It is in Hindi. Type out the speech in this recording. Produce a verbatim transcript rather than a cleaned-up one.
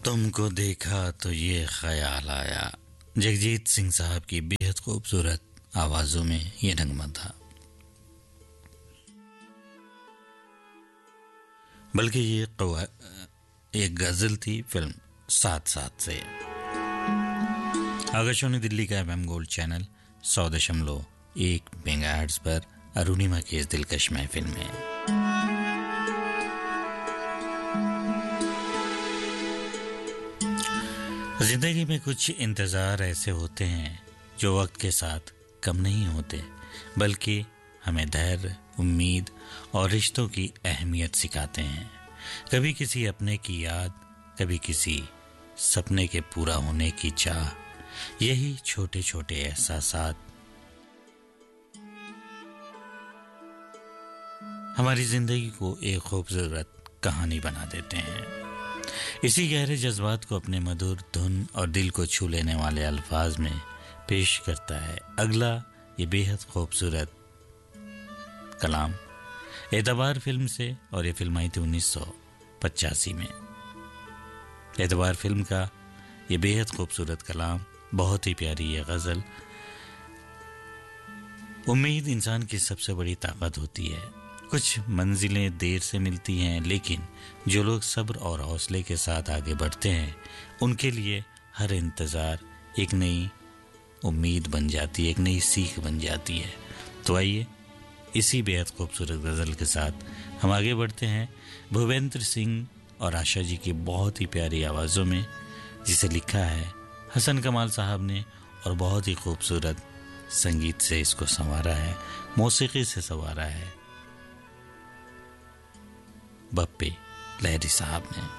तुमको देखा तो ये ख्याल आया। जगजीत सिंह साहब की बेहद खूबसूरत आवाजों में ये नगमा था, बल्कि ये एक गजल थी फिल्म साथ साथ से। आकाशवाणी दिल्ली का एफएम गोल्ड चैनल सौ दशमलव एक मेगाहर्ट्ज पर अरुणिमा की इस दिलकश महफिल में जिंदगी में कुछ इंतजार ऐसे होते हैं जो वक्त के साथ कम नहीं होते, बल्कि हमें धैर्य, उम्मीद और रिश्तों की अहमियत सिखाते हैं। कभी किसी अपने की याद, कभी किसी सपने के पूरा होने की चाह। यही छोटे छोटे एहसासात हमारी जिंदगी को एक खूबसूरत कहानी बना देते हैं। इसी गहरे जज्बात को अपने मधुर धुन और दिल को छू लेने वाले अल्फाज में पेश करता है अगला ये बेहद खूबसूरत कलाम। एतबार फिल्म से, और ये फिल्म आई थी उन्नीस सौ पचासी में। एतबार फिल्म का ये बेहद खूबसूरत कलाम, बहुत ही प्यारी ये गजल। उम्मीद इंसान की सबसे बड़ी ताकत होती है। कुछ मंजिलें देर से मिलती हैं, लेकिन जो लोग सब्र और हौसले के साथ आगे बढ़ते हैं उनके लिए हर इंतज़ार एक नई उम्मीद बन जाती है, एक नई सीख बन जाती है। तो आइए इसी बेहद खूबसूरत गज़ल के साथ हम आगे बढ़ते हैं भूपेंद्र सिंह और आशा जी की बहुत ही प्यारी आवाज़ों में, जिसे लिखा है हसन कमाल साहब ने और बहुत ही खूबसूरत संगीत से इसको संवारा है, मौसीकी से संवारा है बप्पे लहरी साहब ने।